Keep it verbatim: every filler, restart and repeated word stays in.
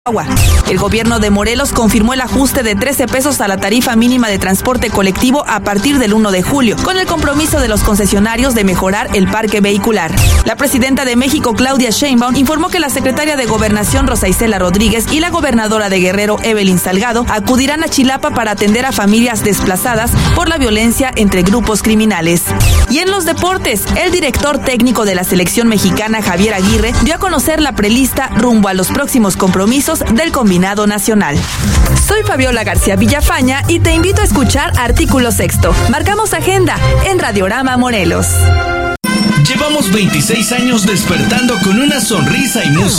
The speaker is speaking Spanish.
Agua. El gobierno de Morelos confirmó el ajuste de trece pesos a la tarifa mínima de transporte colectivo a partir del primero de julio, con el compromiso de los concesionarios de mejorar el parque vehicular. La presidenta de México, Claudia Sheinbaum, informó que la secretaria de Gobernación, Rosa Isela Rodríguez, y la gobernadora de Guerrero, Evelyn Salgado, acudirán a Chilapa para atender a familias desplazadas por la violencia entre grupos criminales. Y en los deportes, el director técnico de la selección mexicana, Javier Aguirre, dio a conocer la prelista rumbo a los próximos compromisos del combinado nacional. Soy Fabiola García Villafaña y te invito a escuchar Artículo Sexto. Marcamos agenda en Radiorama Morelos. Llevamos veintiséis años despertando con una sonrisa y música.